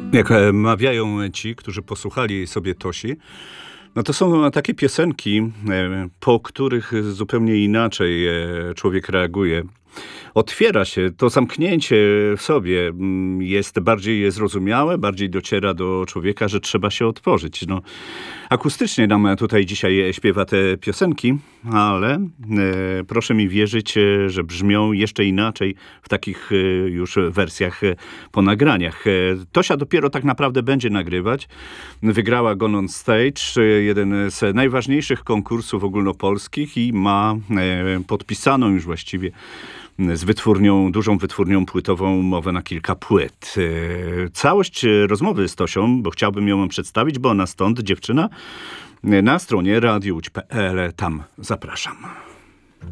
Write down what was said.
Jak mawiają ci, którzy posłuchali sobie Tosi, no to są takie piosenki, po których zupełnie inaczej człowiek reaguje. Otwiera się, to zamknięcie w sobie jest bardziej zrozumiałe, bardziej dociera do człowieka, że trzeba się otworzyć. No, akustycznie nam tutaj dzisiaj śpiewa te piosenki, ale proszę mi wierzyć, że brzmią jeszcze inaczej w takich już wersjach po nagraniach. Tosia dopiero tak naprawdę będzie nagrywać. Wygrała Gone on Stage, jeden z najważniejszych konkursów ogólnopolskich i ma podpisaną już właściwie z wytwórnią, dużą wytwórnią płytową umowę na kilka płyt. Całość rozmowy z Tosią, bo chciałbym ją przedstawić, bo ona stąd, dziewczyna, na stronie radiołódź.pl. Tam zapraszam.